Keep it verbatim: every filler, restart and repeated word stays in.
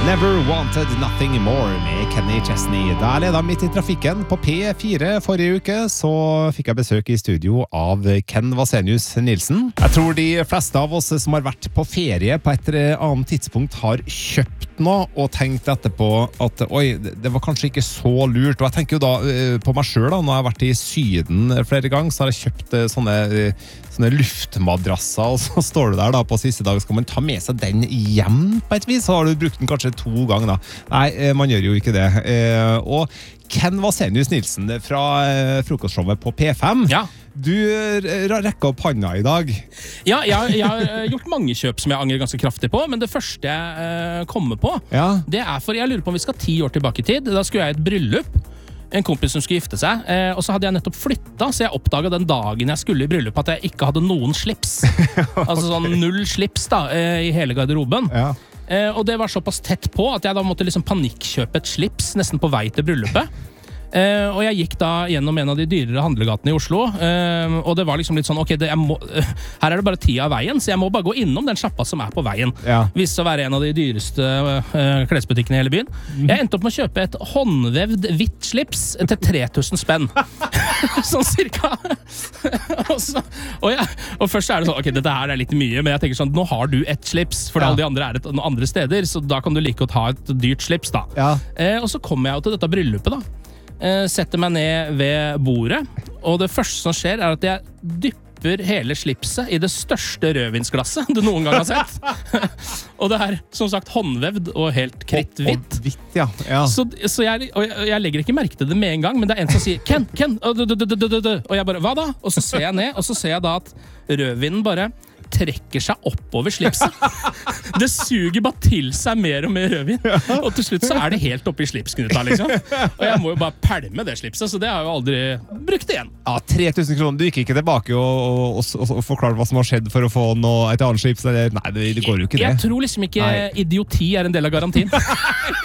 Never Wanted Nothing More med Kenny Chesney. Da ledet midt i trafikken på P fire forrige uke, så fikk jeg besøk i studio av Ken Vasenius Nilsen. Jeg tror de fleste av oss som har vært på ferie på et annet tidspunkt har kjøpt noe og tenkt etterpå at oi, det var kanskje ikke så lurt. Og jeg tenker jo da på meg selv da, når jeg har vært i Syden flere ganger, så har jeg kjøpt sånne, sånne luftmadrasser, og så står du der da på siste dag, skal man ta med seg den hjem på et vis, så har du brukt den kanskje to ganger da. Nei, man gjør jo ikke det. Og Ken Vasenius Nilsen fra frokostshowet på P fem. Ja. Du rekker opp handa i dag. Ja, jeg, jeg har gjort mange kjøp som jeg angrer ganske kraftig på, men det første jeg uh, kommer på, ja. det er for jeg lurer på om vi skal ti år tilbake i tid. Da skulle jeg i et bryllup. En kompis som skulle gifte seg, eh, og så hadde jeg nettopp flyttet, så jeg oppdaget den dagen jeg skulle i bryllup at jeg ikke hadde noen slips. Altså sånn null slips da, eh, i hele garderoben. Ja. Eh, og det var såpass tett på at jeg da måtte liksom panikkjøpe et slips nesten på vei til bryllupet. Uh, og jeg gikk da gjennom en av de dyrere handlegatene i Oslo, uh, og det var liksom litt sånn, ok, det, jeg må, uh, her er det bare ti av veien, så jeg må bare gå innom den sjappa som er på veien. Ja. Viste å være en av de dyreste uh, klesbutikkene i hele byen. Mm. Jeg endte opp med å kjøpe et håndvevd hvitt slips til tre tusen spenn. Sånn cirka. og, så, og, jeg, og først er det sånn, ok, dette her er litt mye, men jeg tenker sånn, nå har du et slips, for ja. Alle de andre er et, andre steder, så da kan du like godt ha et dyrt slips da. Ja. Uh, og så kommer jeg jo til dette bryllupet da. Uh, setter meg ned ved bordet, og det første som skjer er at jeg dypper hele slipset i det største rødvinsglasset du noen gang har sett. Og det er som sagt håndvevd og helt kritthvitt. Ja. Ja. Så, så jeg, og jeg, jeg legger ikke merke til det med en gang, men det er en som sier Ken, Ken, og, og jeg bare, hva da? Og så ser jeg ned, og så ser jeg da at rødvinen bare trekker seg oppover slipset. Det suger bare til seg mer og mer rødvin. Og til slutt så er det helt oppe i slipsknuta, liksom. Og jeg må jo bare pælme det slipset, så det har jeg jo aldri brukt igjen. Ja, tre tusen kroner. Du gikk ikke tilbake og, og, og, og forklarte hva som har skjedd for å få noe, et annet slips? Eller? Nei, det, det går jo ikke det. Jeg tror liksom ikke Nei. Idioti er en del av garantien.